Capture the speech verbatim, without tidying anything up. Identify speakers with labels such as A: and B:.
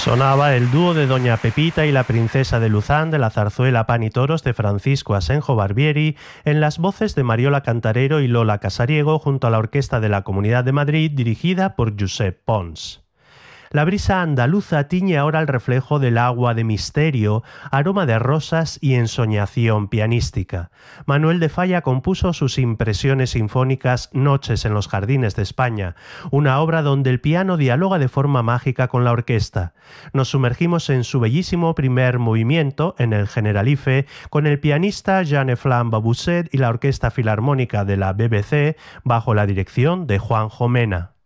A: Sonaba el dúo de Doña Pepita y la princesa de Luzán de la zarzuela Pan y Toros de Francisco Asenjo Barbieri, en las voces de Mariola Cantarero y Lola Casariego, junto a la Orquesta de la Comunidad de Madrid dirigida por Josep Pons. La brisa andaluza tiñe ahora el reflejo del agua de misterio, aroma de rosas y ensoñación pianística. Manuel de Falla compuso sus impresiones sinfónicas Noches en los Jardines de España, una obra donde el piano dialoga de forma mágica con la orquesta. Nos sumergimos en su bellísimo primer movimiento, en el Generalife, con el pianista Jean-Eflain Babusset y la Orquesta Filarmónica de la B B C, bajo la dirección de Juanjo Mena.